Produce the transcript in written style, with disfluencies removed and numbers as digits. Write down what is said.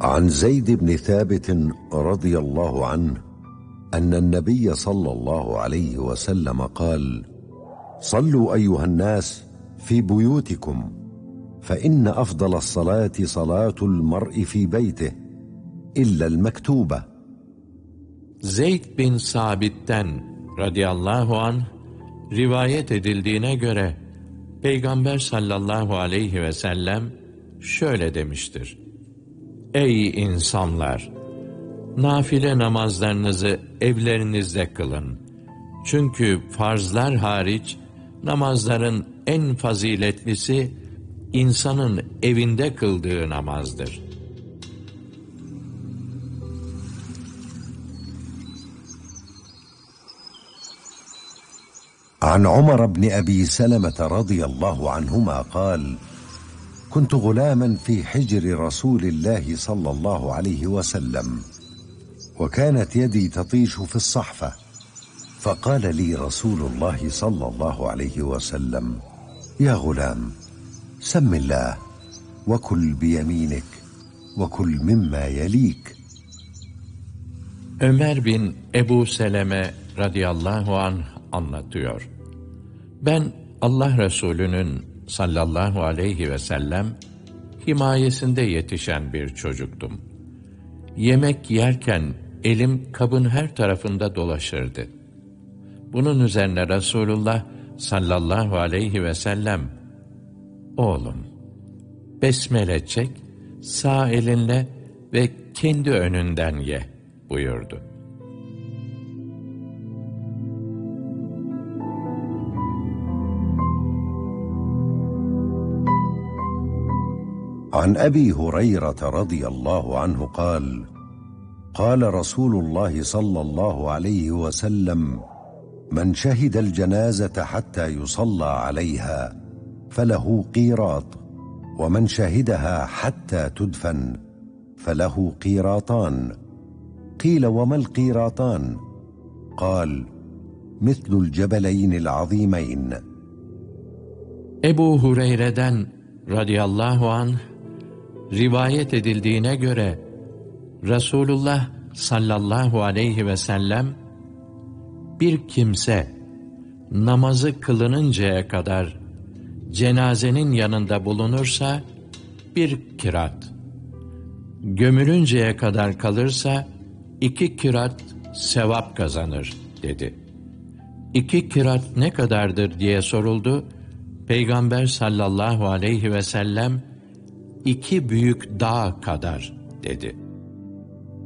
عن زيد بن ثابت رضي الله عنه أن النبي صلى الله عليه وسلم قال: صلوا أيها الناس في بيوتكم، فإن أفضل الصلاة صلاة المرء في بيته إلا المكتوبة. Zeyd bin Sabit'ten radıyallahu anh rivayet edildiğine göre Peygamber sallallahu aleyhi ve sellem şöyle demiştir: Ey insanlar! Nafile namazlarınızı evlerinizde kılın. Çünkü farzlar hariç namazların en faziletlisi insanın evinde kıldığı namazdır. عن عمر بن أبي سلمة رضي الله عنهما قال: كنت غلاما في حجر رسول الله صلى الله عليه وسلم، وكانت يدي تطيش في الصحفة، فقال لي رسول الله صلى الله عليه وسلم: يا غلام، سم الله وكل بيمينك وكل مما يليك. Ömer bin Ebu Seleme radıyallahu anh anlatıyor. Ben Allah Resulü'nün sallallahu aleyhi ve sellem himayesinde yetişen bir çocuktum. Yemek yerken elim kabın her tarafında dolaşırdı. Bunun üzerine Resulullah sallallahu aleyhi ve sellem, oğlum, besmele çek, sağ elinle ve kendi önünden ye buyurdu. عن أبي هريرة رضي الله عنه قال: قال رسول الله صلى الله عليه وسلم: من شهد الجنازة حتى يصلى عليها فله قيراط، ومن شهدها حتى تدفن فله قيراطان. قيل: وما القيراطان؟ قال: مثل الجبلين العظيمين. Ebu Hureyre'den radıyallahu anh rivayet edildiğine göre Resulullah sallallahu aleyhi ve sellem, bir kimse namazı kılınıncaya kadar cenazenin yanında bulunursa bir kirat, gömülünceye kadar kalırsa 2 kirat sevap kazanır dedi. 2 kirat ne kadardır diye soruldu. Peygamber sallallahu aleyhi ve sellem 2 büyük dağ kadar dedi.